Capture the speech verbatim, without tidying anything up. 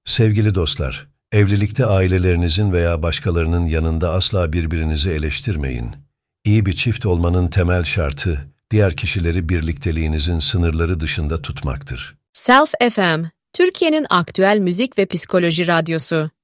Sevgili dostlar, evlilikte ailelerinizin veya başkalarının yanında asla birbirinizi eleştirmeyin. İyi bir çift olmanın temel şartı, diğer kişileri birlikteliğinizin sınırları dışında tutmaktır. Self F M, Türkiye'nin aktüel müzik ve psikoloji radyosu.